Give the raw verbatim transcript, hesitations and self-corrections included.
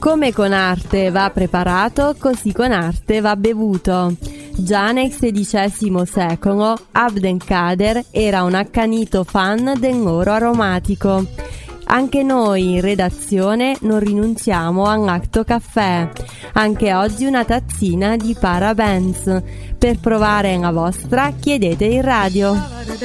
Come con arte va preparato, così con arte va bevuto. Già nel sedicesimo secolo Abdelkader era un accanito fan dell'oro aromatico. Anche noi in redazione non rinunciamo all'Acto Caffè. Anche oggi una tazzina di Parabens. Per provare la vostra chiedete in radio.